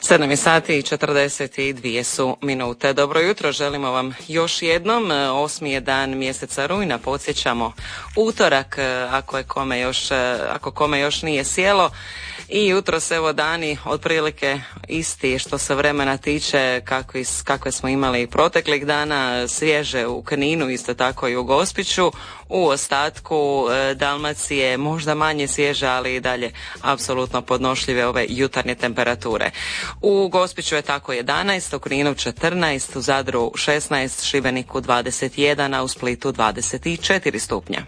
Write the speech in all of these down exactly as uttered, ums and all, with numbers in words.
sedam je sati i četrdeset dvije su minute. Dobro jutro, želimo vam još jednom. Osmi je dan mjeseca rujna, podsjećamo utorak, ako je kome još, ako kome još nije sjelo. I jutro se evo dani otprilike isti što se vremena tiče kakve, kakve smo imali proteklih dana, svježe u Kninu, isto tako i u Gospiću. U ostatku e, Dalmacije možda manje svježe, ali i dalje apsolutno podnošljive ove jutarnje temperature. U Gospiću je tako jedanaest, u Kninu četrnaest, u Zadru šesnaest, Šibeniku dvadeset jedan, a u Splitu dvadeset četiri stupnja.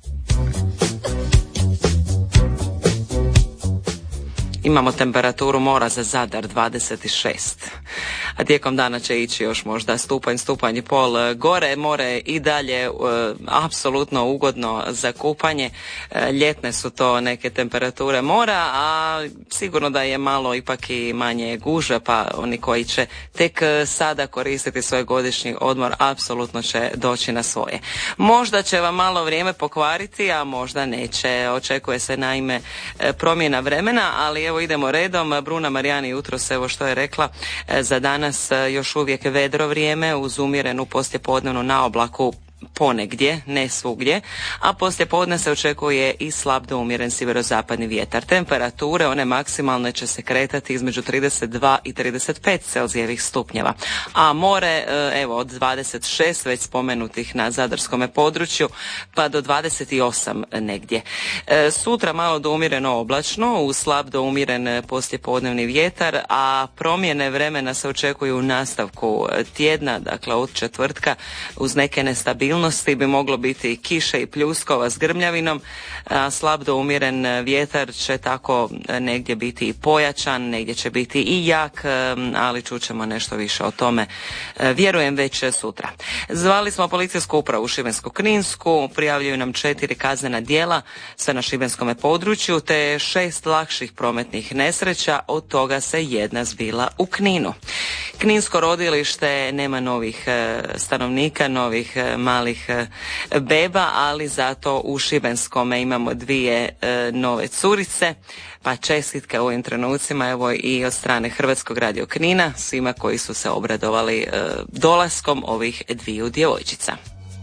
Imamo temperaturu mora za Zadar dvadeset šest, a tijekom dana će ići još možda stupanj, stupanj i pol gore. More i dalje e, apsolutno ugodno za kupanje. E, ljetne su to neke temperature mora, a sigurno da je malo ipak i manje gužve, pa oni koji će tek sada koristiti svoj godišnji odmor apsolutno će doći na svoje. Možda će vam malo vrijeme pokvariti, a možda neće. Očekuje se naime promjena vremena, ali evo idemo redom. Bruna Marijani jutros, evo što je rekla, za danas još uvijek vedro vrijeme uz umjerenu poslijepodnevnu naoblaku ponegdje, ne svugdje, a poslije podne se očekuje i slab do umjeren sjeverozapadni vjetar. Temperature, one maksimalne, će se kretati između trideset dva i trideset pet Celzijevih stupnjeva. A more, evo, od dvadeset šest već spomenutih na zadarskome području, pa do dvadeset osam negdje. Sutra malo do umjereno oblačno, uz slab do umjeren poslijepodnevni vjetar, a promjene vremena se očekuju u nastavku tjedna, dakle od četvrtka, uz neke nestabilnosti bi moglo biti kiše i pljuskova s grmljavinom, a slab do umjeren vjetar će tako negdje biti i pojačan, negdje će biti i jak, ali čućemo nešto više o tome, vjerujem, već sutra. Zvali smo policijsku upravu Šibensko-kninsku, prijavljuju nam četiri kaznena djela, sve na šibenskome području, te šest lakših prometnih nesreća, od toga se jedna zbila u Kninu. Kninsko rodilište nema novih stanovnika, novih malih beba, ali zato u Šibenskome imamo dvije e, nove curice, pa čestitke u ovim trenucima, evo i od strane Hrvatskog radio Knina, svima koji su se obradovali e, dolaskom ovih dviju djevojčica.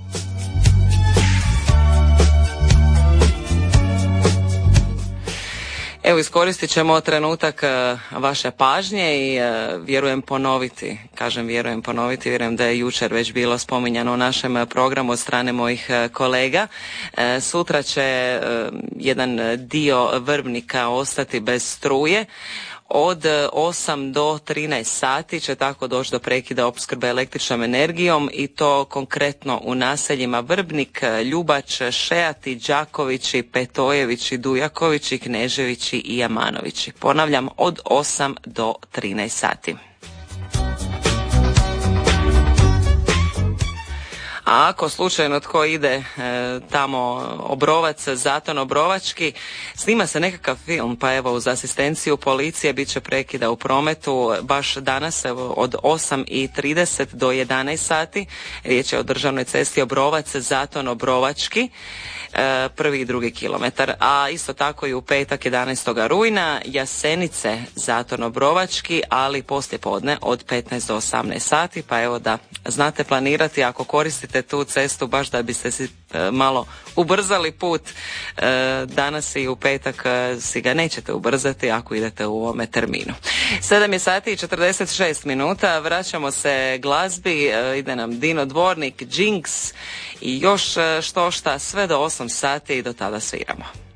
Evo, iskoristit ćemo trenutak vaše pažnje i vjerujem ponoviti, kažem vjerujem ponoviti, vjerujem da je jučer već bilo spominjano u našem programu od strane mojih kolega. Sutra će jedan dio Vrbnika ostati bez struje. Od osam do trinaest sati će tako doći do prekida opskrbe električnom energijom, i to konkretno u naseljima Vrbnik, Ljubač, Šeati, Đakovići, Petojevići, Dujakovići, Kneževići i Jamanovići. Ponavljam, od osam do trinaest sati. A ako slučajno tko ide e, tamo Obrovac, Zaton Obrovački, snima se nekakav film, pa evo uz asistenciju policije bit će prekida u prometu baš danas, evo od osam i trideset do jedanaest sati. Riječ je o državnoj cesti Obrovac, Zaton Obrovački, e, prvi i drugi kilometar. A isto tako i u petak jedanaestog rujna Jasenice, Zaton Obrovački, ali poslije podne od petnaest do osamnaest sati, pa evo da znate planirati ako koristite tu cestu baš da biste si e, malo ubrzali put. E, danas i u petak e, si ga nećete ubrzati ako idete u ovome terminu. sedam je sati i četrdeset šest minuta, vraćamo se glazbi, e, ide nam Dino Dvornik, Jinx i još e, što šta sve do osam sati i do tada sviramo.